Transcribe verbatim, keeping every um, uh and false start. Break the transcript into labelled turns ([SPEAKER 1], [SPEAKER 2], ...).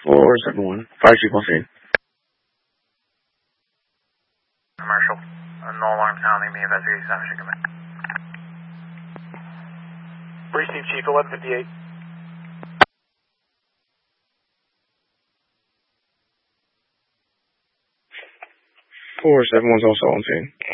[SPEAKER 1] four seven one. Fire chief on scene.
[SPEAKER 2] Commercial. Uh, no alarm sounding. The investigation officer should come in. Precinct Chief, eleven fifty-eight.
[SPEAKER 1] four seven one's also on scene.